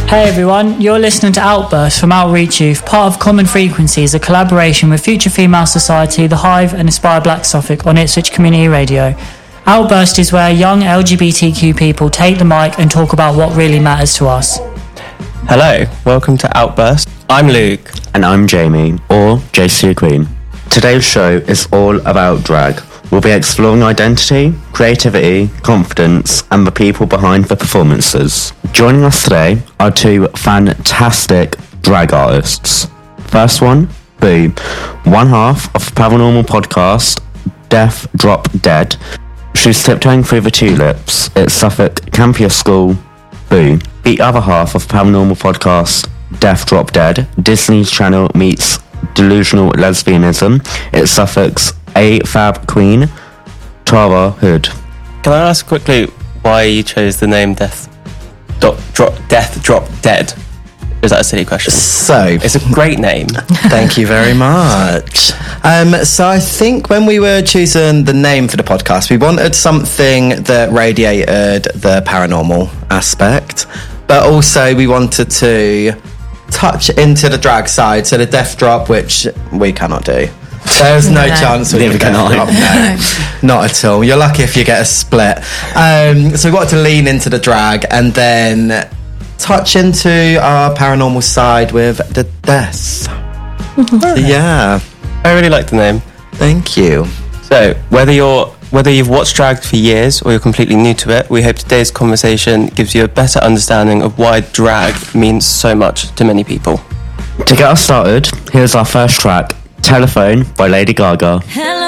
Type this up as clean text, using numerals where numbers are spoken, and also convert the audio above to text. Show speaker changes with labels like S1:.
S1: Hey everyone, you're listening to Outburst from Outreach Youth, part of Common Frequencies, a collaboration with Future Female Society, The Hive and Aspire Black Suffolk on Ipswich Community Radio. Outburst is where young LGBTQ people take the mic and talk about what really matters to us.
S2: Hello, welcome to Outburst. I'm Luke.
S3: And I'm Jamie, or JC Queen. Today's show is all about drag. We'll be exploring identity, creativity, confidence, and the people behind the performances. Joining us today are two fantastic drag artists. First one, Boo, one half of the paranormal podcast, Death Drop Dead. She's tiptoeing through the tulips at Suffolk Campus School, Boo. The other half of the paranormal podcast, Death Drop Dead, Disney's Channel meets delusional lesbianism. It's Suffolk's A-Fab Queen, Tara Hood.
S2: Can I ask quickly why you chose the name Death Drop Dead? Is that a silly question?
S4: So,
S2: it's a great name.
S4: Thank you very much. So I think when we were choosing the name for the podcast, we wanted something that radiated the paranormal aspect, but also we wanted to touch into the drag side, so the death drop, which we cannot do. There's no chance we can drop. No, not at all. You're lucky if you get a split. So we wanted to lean into the drag and then touch into our paranormal side with the death. Yeah.
S2: I really like the name.
S4: Thank you.
S2: So, whether you've watched drag for years or you're completely new to it, we hope today's conversation gives you a better understanding of why drag means so much to many people.
S3: To get us started, here's our first track, Telephone by Lady Gaga.